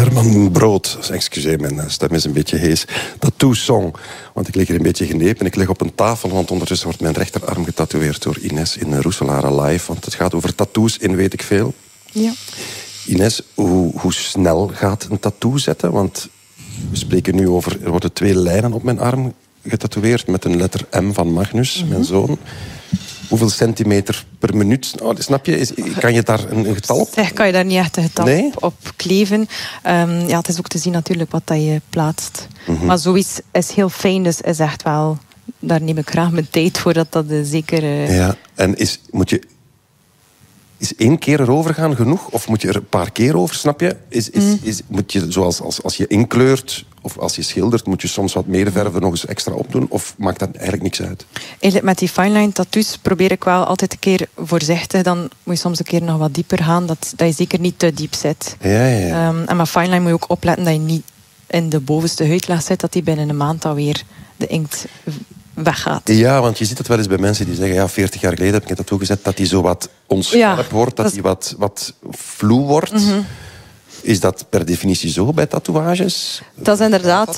Herman Brood. Excuseer, mijn stem is een beetje hees. Tattoo Song. Want ik lig hier een beetje genepen. Ik lig op een tafel, want ondertussen wordt mijn rechterarm getatoeëerd door Ines in Roeselare Live. Want het gaat over tattoos in Weet ik Veel. Ja. Ines, hoe snel gaat een tattoo zetten? Want we spreken nu over... Er worden 2 lijnen op mijn arm getatoeëerd met een letter M van Magnus, mijn zoon. Hoeveel centimeter per minuut? Oh, snap je? Kan je daar een getal op? Zeg, kan je daar niet echt een getal op kleven. Het is ook te zien natuurlijk wat dat je plaatst. Maar zoiets is heel fijn, dus is echt wel... Daar neem ik graag mijn tijd voor, dat zeker... Ja, en is 1 keer erover gaan genoeg? Of moet je er een paar keer over, snap je? Moet je, zoals als je inkleurt of als je schildert, moet je soms wat meer verven nog eens extra opdoen? Of maakt dat eigenlijk niks uit? Eigenlijk met die fineline tattoos probeer ik wel altijd een keer voorzichtig. Dan moet je soms een keer nog wat dieper gaan. Dat je zeker niet te diep zit. Ja. En met fineline moet je ook opletten dat je niet in de bovenste huidlaag zit. Dat die binnen een maand alweer de inkt weggaat. Ja, want je ziet het wel eens bij mensen die zeggen... Ja, 40 jaar geleden heb ik het tattoo gezet, dat die zo wat onscherp wordt, dat die wat vloe wordt. Is dat per definitie zo bij tatoeages? Dat is inderdaad...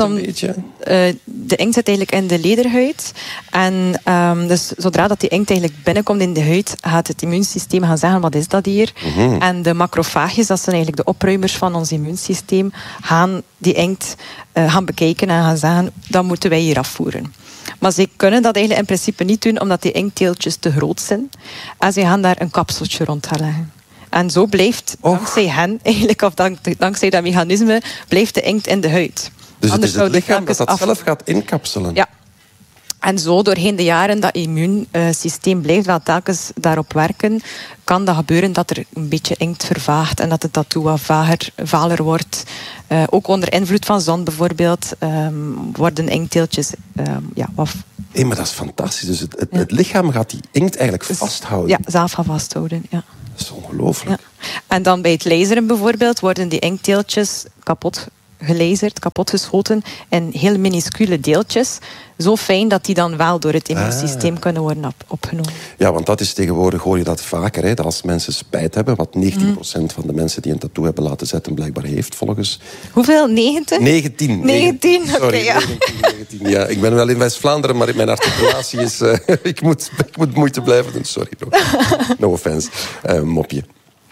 de inkt zit eigenlijk in de lederhuid. En dus zodra dat die inkt eigenlijk binnenkomt in de huid, gaat het immuunsysteem gaan zeggen, wat is dat hier? En de macrofages, dat zijn eigenlijk de opruimers van ons immuunsysteem, gaan die inkt gaan bekijken en gaan zeggen, dat moeten wij hier afvoeren. Maar ze kunnen dat eigenlijk in principe niet doen, omdat die inktdeeltjes te groot zijn. En ze gaan daar een kapseltje rond gaan leggen. En zo blijft, dankzij hen, eigenlijk, of dankzij dat mechanisme, blijft de inkt in de huid. Dus het is het lichaam dat zelf gaat inkapselen? Ja. En zo, doorheen de jaren, dat immuunsysteem blijft wel telkens daarop werken, kan dat gebeuren dat er een beetje inkt vervaagt en dat het tattoo wat valer wordt. Ook onder invloed van zon bijvoorbeeld worden inktdeeltjes wat... Maar dat is fantastisch. Dus het lichaam gaat die inkt eigenlijk vasthouden? Ja, zelf gaan vasthouden, ja. Dat is ongelooflijk. Ja. En dan bij het laseren bijvoorbeeld worden die inktdeeltjes kapot gelaserd, kapot geschoten in heel minuscule deeltjes. Zo fijn dat die dan wel door het immuunsysteem kunnen worden opgenomen. Ja, want dat is tegenwoordig, hoor je dat vaker, hè, dat als mensen spijt hebben, wat 19% van de mensen die een tattoo hebben laten zetten blijkbaar heeft, volgens... Hoeveel? 90? 19. 19, oké, sorry, ja. 19. Ja, ik ben wel in West-Vlaanderen, maar mijn articulatie is... ik moet moeite blijven doen, sorry. No offense. Mopje.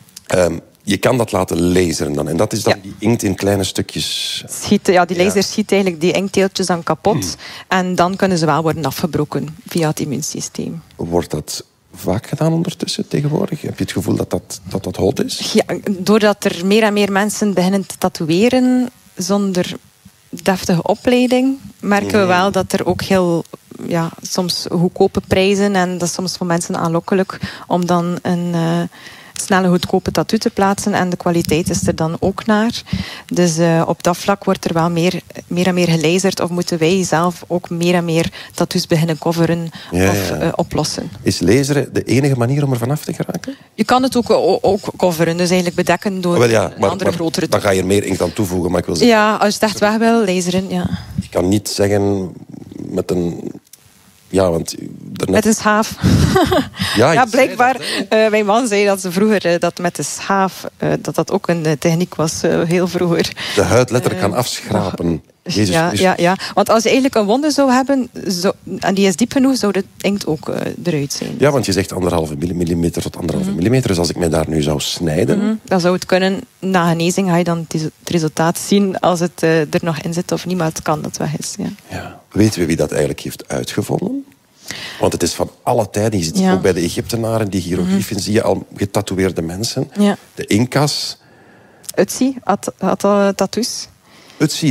Je kan dat laten laseren dan. En dat is dan die inkt in kleine stukjes... Die laser schiet eigenlijk die inktdeeltjes dan kapot. En dan kunnen ze wel worden afgebroken via het immuunsysteem. Wordt dat vaak gedaan ondertussen tegenwoordig? Heb je het gevoel dat hot is? Ja, doordat er meer en meer mensen beginnen te tatoeëren zonder deftige opleiding, merken we wel dat er ook heel... soms goedkope prijzen, en dat is soms voor mensen aanlokkelijk om dan een... snelle, goedkope tattoo te plaatsen. En de kwaliteit is er dan ook naar. Dus op dat vlak wordt er wel meer en meer gelaserd. Of moeten wij zelf ook meer en meer tattoos beginnen coveren of oplossen. Is laseren de enige manier om er vanaf te geraken? Je kan het ook coveren. Dus eigenlijk bedekken door andere grotere... Dan ga je er meer inkt aan toevoegen. Maar ik wil zeggen, ja, als je het echt weg wil, laseren, ja. Je kan niet zeggen met een... Ja, want... Met een schaaf. Ja, blijkbaar. Mijn man zei dat ze vroeger dat met de schaaf... dat ook een techniek was, heel vroeger. De huid letterlijk kan afschrapen. Jezus. Ja. Want als je eigenlijk een wonde zou hebben... en die is diep genoeg, zou de inkt ook eruit zijn. Ja, want je zegt 1,5 millimeter tot 1,5 millimeter. Dus als ik mij daar nu zou snijden... Dan zou het kunnen. Na genezing ga je dan het resultaat zien... als het er nog in zit of niet. Maar het kan dat weg is. Ja. Weten we wie dat eigenlijk heeft uitgevonden? Want het is van alle tijden. Je ziet ook bij de Egyptenaren, die hieroglyphen, zie je al getatoeëerde mensen. Ja. De Inca's. Ötzi had al tattoos. Ötzi,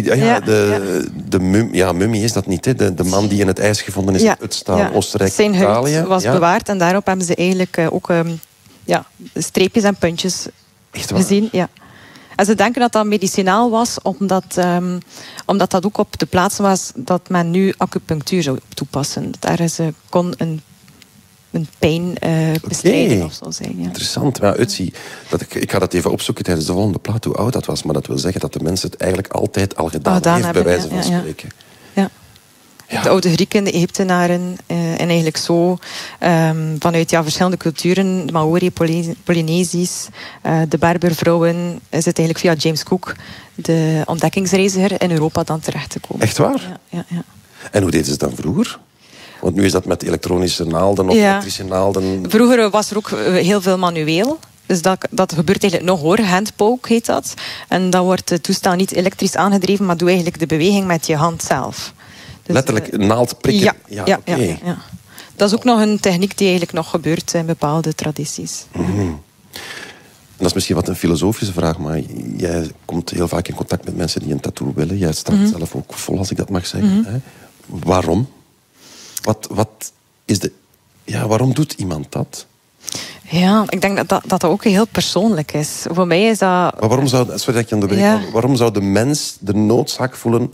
de mummie is dat niet. Hè? De man die in het ijs gevonden is in Ötztaal, Oostenrijk, zijn Italië. Zijn huid was bewaard en daarop hebben ze eigenlijk ook streepjes en puntjes gezien. Ja. En ze denken dat dat medicinaal was, omdat dat ook op de plaatsen was dat men nu acupunctuur zou toepassen. Daar kon een pijn bestrijden of zo zijn. Ja. Interessant. Ja, Ötzi, ik ga dat even opzoeken tijdens de volgende plaat, hoe oud dat was. Maar dat wil zeggen dat de mensen het eigenlijk altijd al gedaan heeft, bij wijze van spreken. Ja. De oude Grieken, de Egyptenaren. En eigenlijk zo vanuit verschillende culturen, de Maori, Polynesisch, de Berbervrouwen, is het eigenlijk via James Cook, de ontdekkingsreiziger, in Europa dan terecht te komen. Echt waar? Ja. En hoe deden ze het dan vroeger? Want nu is dat met elektronische naalden of elektrische naalden. Vroeger was er ook heel veel manueel. Dus dat gebeurt eigenlijk nog hoor. Handpoke heet dat. En dan wordt het toestel niet elektrisch aangedreven, maar doe eigenlijk de beweging met je hand zelf. Dus, letterlijk naald prikken? Ja. Dat is ook nog een techniek die eigenlijk nog gebeurt in bepaalde tradities. Mm-hmm. En dat is misschien wat een filosofische vraag, maar jij komt heel vaak in contact met mensen die een tattoo willen. Jij staat zelf ook vol, als ik dat mag zeggen. Hè? Waarom? Wat is waarom doet iemand dat? Ja, ik denk dat ook heel persoonlijk is. Voor mij is dat... Maar waarom waarom zou de mens de noodzaak voelen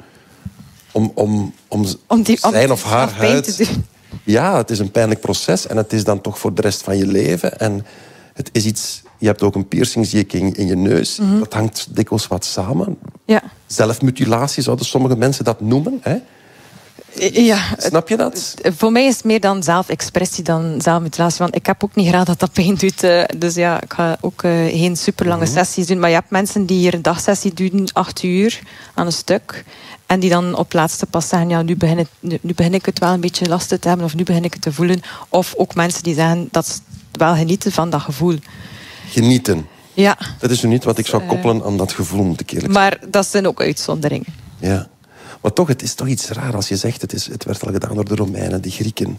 om zijn of haar huid... te doen? Ja, het is een pijnlijk proces en het is dan toch voor de rest van je leven. En het is iets... Je hebt ook een piercing, zie ik, in je neus. Dat hangt dikwijls wat samen. Ja. Zelfmutilatie zouden sommige mensen dat noemen, hè? Ja, snap je dat? Voor mij is het meer dan zelfexpressie dan zelfmutilatie. Want ik heb ook niet graag dat pijn doet. Dus ja, ik ga ook geen superlange sessies doen. Maar je hebt mensen die hier een dagsessie doen, 8 uur aan een stuk. En die dan op het laatste pas zeggen, ja, nu begin ik het wel een beetje lastig te hebben. Of nu begin ik het te voelen. Of ook mensen die zeggen dat ze wel genieten van dat gevoel. Genieten? Ja. Dat is nu niet wat ik zou koppelen aan dat gevoel, moet ik eerlijk zeggen. Maar dat zijn ook uitzonderingen. Ja. Maar toch, het is toch iets raar als je zegt... Het werd al gedaan door de Romeinen, de Grieken.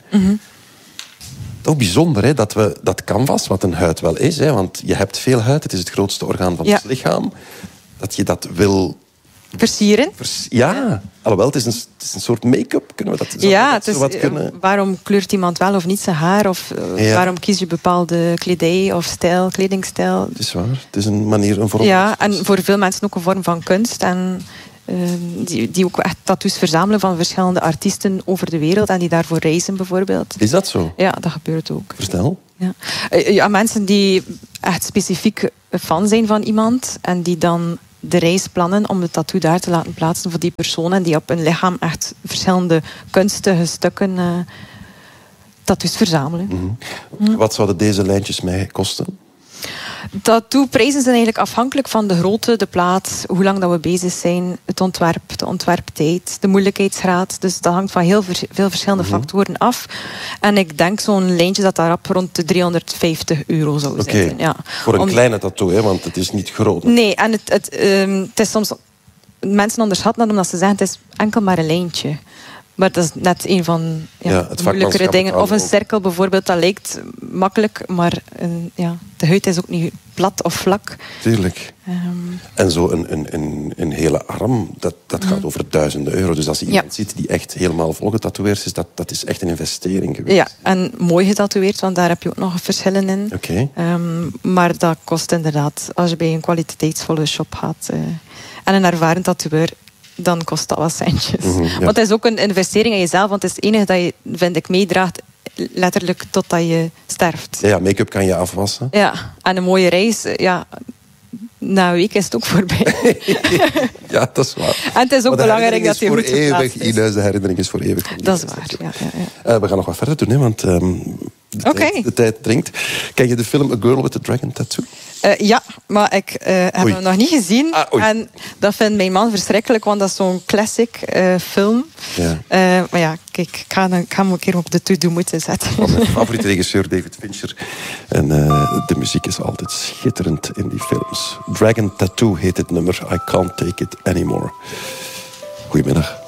Toch bijzonder, hè, dat canvas, wat een huid wel is... Hè, want je hebt veel huid, het is het grootste orgaan van het lichaam... dat je dat wil... versieren? Alhoewel, het is een soort make-up. Kunnen we dat kunnen? Waarom kleurt iemand wel of niet zijn haar? Of waarom kies je bepaalde kledij of kledingstijl? Het is waar, het is een manier, een vorm... Ja, en voor veel mensen ook een vorm van kunst... En die ook echt tattoos verzamelen van verschillende artiesten over de wereld en die daarvoor reizen bijvoorbeeld. Is dat zo? Ja, dat gebeurt ook. Verstel. Ja, mensen die echt specifiek fan zijn van iemand en die dan de reis plannen om de tattoo daar te laten plaatsen voor die persoon en die op hun lichaam echt verschillende kunstige stukken tattoos verzamelen. Wat zouden deze lijntjes mij kosten? Tattoo-prijzen zijn eigenlijk afhankelijk van de grootte, de plaats, hoe lang dat we bezig zijn, het ontwerp, de ontwerptijd, de moeilijkheidsgraad. Dus dat hangt van heel veel verschillende factoren af. En ik denk zo'n lijntje dat daarop rond de €350 zou zitten. Ja. Voor een kleine tattoo, hè, want het is niet groot. Nee, en het is soms... Mensen onderschatten dat omdat ze zeggen het is enkel maar een lijntje. Maar dat is net een van de moeilijkere dingen. Of een cirkel bijvoorbeeld, dat lijkt makkelijk, maar de huid is ook niet plat of vlak. Tuurlijk. En zo een hele arm, dat gaat over duizenden euro. Dus als je iemand ziet die echt helemaal vol getatoeëerd is, dat is echt een investering geweest. Ja, en mooi getatoeëerd, want daar heb je ook nog verschillen in. Okay. Maar dat kost inderdaad, als je bij een kwaliteitsvolle shop gaat en een ervaren tatoeëur, dan kost dat wat centjes. Want het is ook een investering in jezelf, want het is het enige dat je, vind ik, meedraagt letterlijk totdat je sterft. Ja, make-up kan je afwassen. Ja, en een mooie reis, na een week is het ook voorbij. Ja, dat is waar. En het is ook belangrijk dat je goed geplaatst is. Ines, de herinnering is voor eeuwig. Dat is waar, ja. We gaan nog wat verder doen, hè, want de tijd dringt. Ken je de film A Girl with a Dragon Tattoo? Ja, maar ik heb hem nog niet gezien. En dat vindt mijn man verschrikkelijk, want dat is zo'n classic film. Ja. Maar ja, kijk, ik ga hem een keer op de to-do moeten zetten. Van mijn favoriete regisseur David Fincher. En de muziek is altijd schitterend in die films. Dragon Tattoo heet het nummer. I Can't Take It Anymore. Goedemiddag.